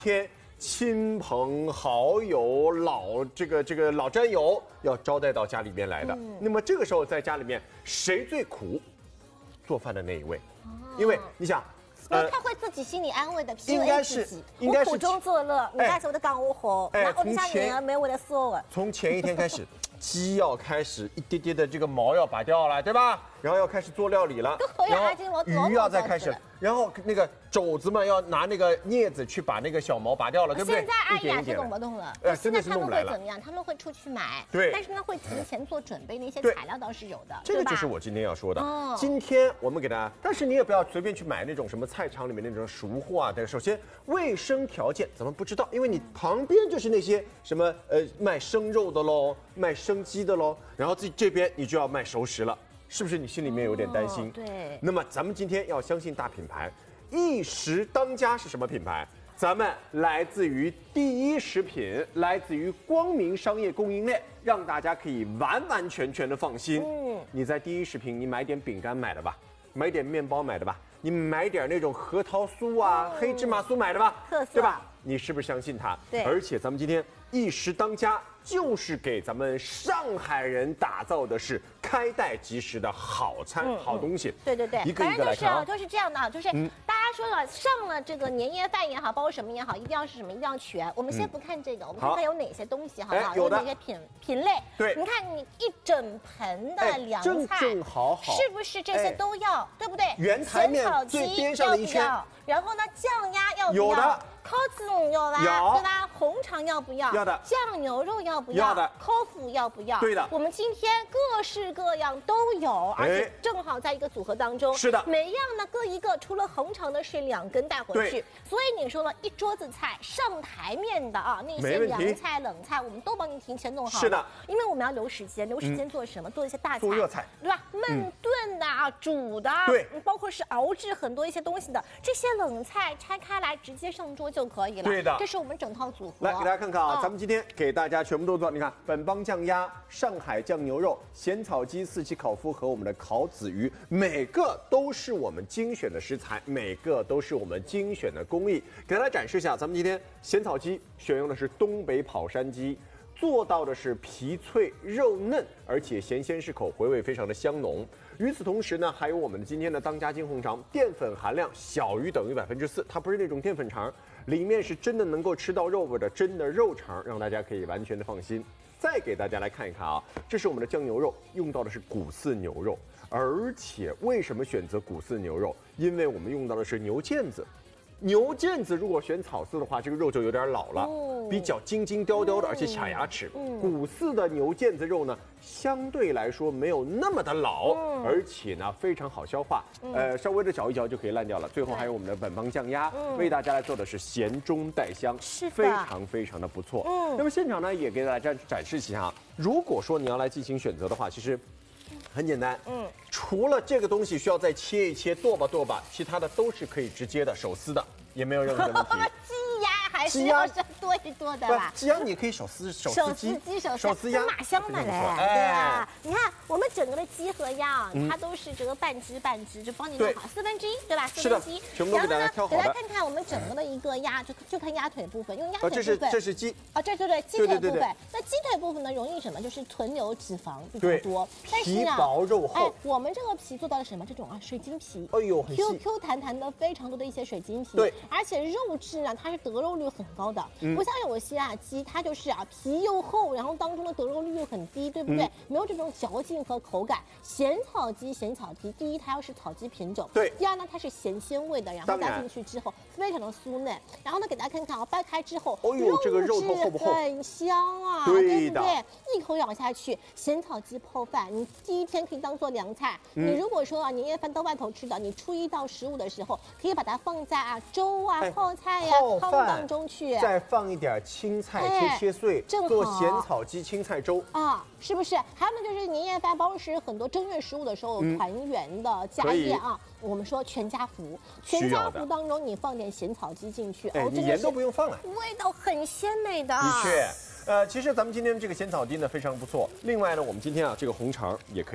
天亲朋好友、老战友要招待到家里面来的。那么这个时候在家里面谁最苦？做饭的那一位，因为你想。 他会自己心理安慰的， 应该是我苦中作乐，人家说的讲我好，那我们家女儿没为了说的。 从前一天开始，鸡要开始一滴滴的这个毛要拔掉了，对吧？然后要开始做料理了，然后鱼要再开始，然后那个肘子们要拿那个镊子去把那个小毛拔掉了，对不对？ 现在阿姨也是弄不动了， 真的是弄不来了。 他们会怎么样？他们会出去买， 对， 但是呢会提前做准备，那些材料倒是有的。 这个就是我今天要说的。今天我们给大家，但是你也不要随便去买那种什么菜场里面那种熟货啊。但首先卫生条件咱们不知道，因为你旁边就是那些什么卖生肉的喽，卖生鸡的喽，然后这边你就要卖熟食了。是不是你心里面有点担心？ 对。 那么咱们今天要相信大品牌，一时当家是什么品牌？咱们来自于第一食品，来自于光明商业供应链，让大家可以完完全全的放心。你在第一食品，你买点饼干买的吧，买点面包买的吧，你买点那种核桃酥啊、黑芝麻酥买的吧， 特色对吧？你是不是相信它？ 对。 而且咱们今天一时当家。就是给咱们上海人打造的是开袋即食的好餐、好东西。 对对对， 一个一个来看啊， 就是这样的啊，就是大家说了，上了这个年夜饭也好，包括什么也好，一定要是什么，一定要全。我们先不看这个，我们看看有哪些东西，好不好？有哪些品类？ 对， 你看你一整盆的凉菜， 正好， 是不是这些都要？对不对？ 原台面最边上的一圈， 然后呢，酱鸭要不要？ 有的。 烤子龙有啦，对吧？红肠要不要？ 要的。 酱牛肉要不要？ 要的。 烤麸要不要？ 对的。 我们今天各式各样都有，而且正好在一个组合当中。 是的。 每样呢各一个，除了红肠的是2根带回去。所以你说了一桌子菜上台面的啊，那些凉菜、冷菜，我们都帮你提前弄好了。 是的。 因为我们要留时间，留时间做什么？做一些大菜。 做热菜， 对吧？焖炖的啊，煮的， 对， 包括是熬制很多一些东西的，这些冷菜拆开来直接上桌就可以了。 对的。 这是我们整套组合。 来给大家看看啊，咱们今天给大家全部都做，你看本帮酱鸭、上海酱牛肉、咸草鸡、4季烤麸和我们的烤子鱼，每个都是我们精选的食材，每个都是我们精选的工艺。给大家展示一下，咱们今天咸草鸡选用的是东北跑山鸡。做到的是皮脆肉嫩，而且咸鲜适口，回味非常的香浓。与此同时呢，还有我们的今天的当家金红肠，淀粉含量小于等于4%，它不是那种淀粉肠，里面是真的能够吃到肉味的真的肉肠，让大家可以完全的放心。再给大家来看一看啊，这是我们的酱牛肉，用到的是谷饲牛肉，而且为什么选择谷饲牛肉？因为我们用到的是牛腱子。牛腱子如果选草饲的话，这个肉就有点老了，比较精精雕雕的，而且卡牙齿。谷饲的牛腱子肉呢，相对来说没有那么的老，而且呢非常好消化，稍微的嚼一嚼就可以烂掉了。最后还有我们的本帮酱鸭，为大家来做的是咸中带香，非常非常的不错。那么现场呢也给大家展示一下啊，如果说你要来进行选择的话，其实很简单，除了这个东西需要再切一切、剁吧，其他的都是可以直接的手撕的，也没有任何的问题。 鸡鸭还是要剁一剁的吧？ 鸡鸭你可以手撕鸡、手撕鸭， 马香的嘞，对吧？你看我们整个的鸡和鸭啊，它都是这个半只，就帮你弄好1/4，对吧？1/4， 全部都给大家挑好的。 给大家看看我们整个的一个鸭，就看鸭腿部分，因为鸭腿部分这是鸡啊，对，鸡腿部分。那鸡腿部分呢，容易什么？就是囤留脂肪比较多， 皮薄肉厚。 我们这个皮做到了什么？这种水晶皮， 哎呦，很细 ，Q 弹弹的，非常多的一些水晶皮。 对， 而且肉质呢，它是得肉率很高的，不像有些鸡，它就是皮又厚，然后当中的得肉率又很低，对不对？没有这种嚼劲和口感。咸草鸡，第一它要是草鸡品种， 对； 第二呢，它是咸鲜味的，然后加进去之后非常的酥嫩。然后呢，给大家看看啊，掰开之后， 这个肉头厚不厚？ 很香啊， 对不对？一口咬下去，咸草鸡泡饭，你第一天可以当做凉菜。你如果说年夜饭到外头吃的，你初1到15的时候，可以把它放在粥啊、泡菜呀、汤当中去， 再放一点青菜切碎，做咸草鸡青菜粥啊，是不是？还有呢，就是年夜饭，包括是很多正月15的时候团圆的家宴啊。我们说全家福，全家福当中你放点咸草鸡进去， 你盐都不用放了， 味道很鲜美的。 的确，其实咱们今天这个咸草鸡呢非常不错。另外呢，我们今天啊这个红肠也可以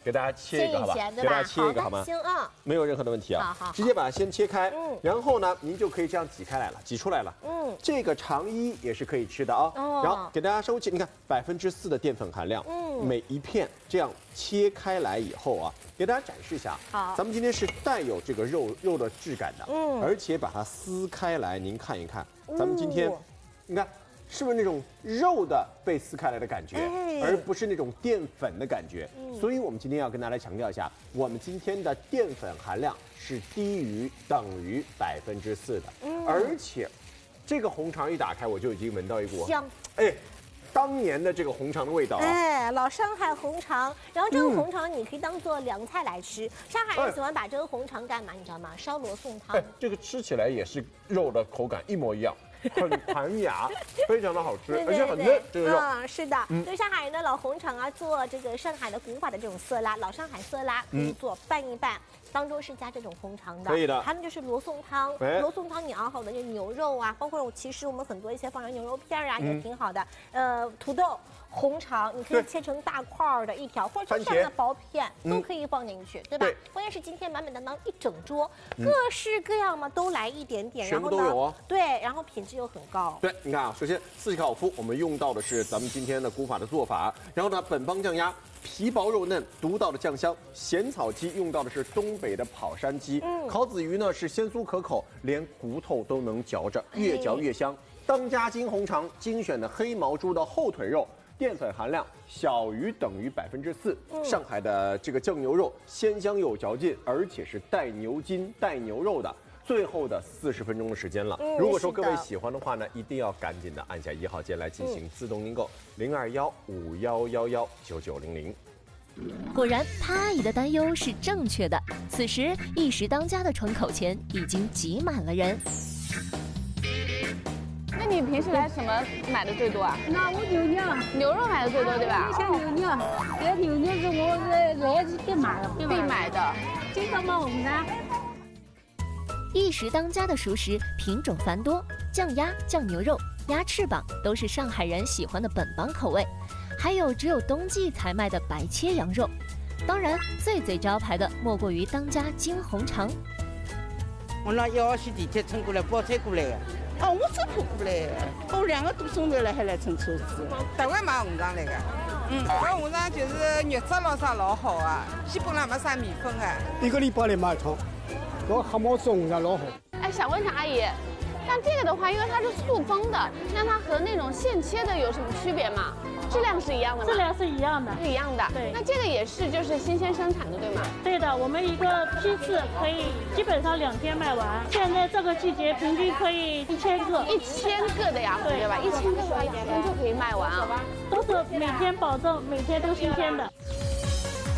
给大家切一个好吧？给大家切一个好吗？ 行啊， 没有任何的问题啊。 好， 直接把它先切开，然后呢，您就可以这样挤开来了，挤出来了。这个肠衣也是可以吃的啊。然后给大家稍微切，你看4%的淀粉含量，每一片这样切开来以后啊，给大家展示一下。好，咱们今天是带有这个肉的质感的，而且把它撕开来，您看一看，咱们今天，你看。是不是那种肉的被撕开来的感觉，而不是那种淀粉的感觉？所以我们今天要跟大家强调一下，我们今天的淀粉含量是等于4%的，而且这个红肠一打开，我就已经闻到一股香， 当年的这个红肠的味道啊！ 老上海红肠，然后这个红肠你可以当做凉菜来吃。上海人喜欢把这个红肠干嘛？你知道吗？烧罗宋汤。 这个吃起来也是肉的口感一模一样。很弹牙，非常的好吃，而且很嫩。这个肉， 是的，对上海人的老红肠啊，做这个上海的古法的这种色拉，老上海色拉可以做拌一拌，当中是加这种红肠的， 可以的。 还有就是罗宋汤，罗宋汤你熬好的这牛肉啊，包括其实我们很多一些放上牛肉片啊，也挺好的。土豆。红肠你可以切成大块的一条，或者就这样的薄片都可以放进去，对吧？关键是今天满满当当一整桌，各式各样嘛都来一点点， 全部都有哦。 对，然后品质又很高。 对，你看啊，首先四季烤麸我们用到的是咱们今天的古法的做法，然后呢，本帮酱鸭皮薄肉嫩，独到的酱香；咸草鸡用到的是东北的跑山鸡，烤子鱼呢是鲜酥可口，连骨头都能嚼着，越嚼越香。当家金红肠精选的黑毛猪的后腿肉。淀粉含量小于等于4%，上海的这个酱牛肉鲜香有嚼劲，而且是带牛筋带牛肉的。最后的40分钟的时间了，如果说各位喜欢的话呢，一定要赶紧的按下1号键来进行自动订购，02151119900。 果然，潘阿姨的担忧是正确的。此时，一时当家的窗口前已经挤满了人。 那你平时来什么买的最多啊？ 那我牛肉买的最多，对吧？ 像牛，这牛是我来是必买的，经常买我们家。 一时当家的熟食品种繁多，酱鸭、酱牛肉、鸭翅膀都是上海人喜欢的本帮口味，还有只有冬季才卖的白切羊肉。当然，最招牌的莫过于当家金红肠。 我那1号线地铁乘过来，包车过来的。我走路过来，我2个多钟头了还来乘车子。 台湾买红肠来的，搿红肠就是肉质咯啥老好啊，基本上没啥米粉的。 1个礼拜来买一趟，搿黑毛猪红肠老好。 想问一下阿姨，像这个的话，因为它是塑封的，那它和那种现切的有什么区别吗？质量是一样的吗？ 质量是一样的， 是一样的。对，那这个也是就是新鲜生产的，对吗？ 对的，我们一个批次可以基本上2天卖完。现在这个季节平均可以1000个 ，1000个的呀，对吧？1000个的话2天就可以卖完啊， 都是每天保证每天都新鲜的。